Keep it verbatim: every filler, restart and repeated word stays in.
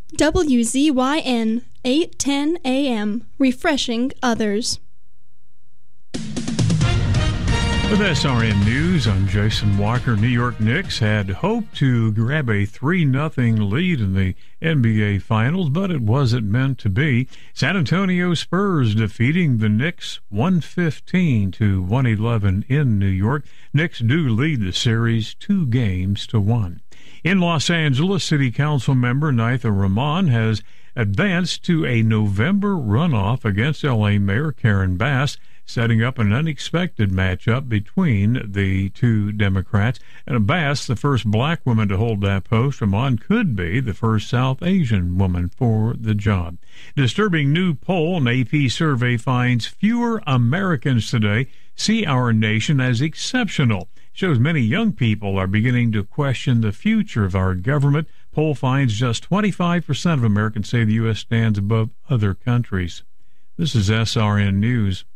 W Z Y N, eight ten A M, refreshing others. With S R N News, I'm Jason Walker. New York Knicks had hoped to grab a three nothing lead in the N B A Finals, but it wasn't meant to be. San Antonio Spurs defeating the Knicks one fifteen to one eleven in New York. Knicks do lead the series two games to one. In Los Angeles, City Council member Naitha Rahman has advanced to a November runoff against L A Mayor Karen Bass, setting up an unexpected matchup between the two Democrats. And Bass, the first black woman to hold that post, Rahman could be the first South Asian woman for the job. Disturbing new poll, an A P survey finds fewer Americans today see our nation as exceptional. Shows many young people are beginning to question the future of our government. Poll finds just twenty-five percent of Americans say the U S stands above other countries. This is S R N News.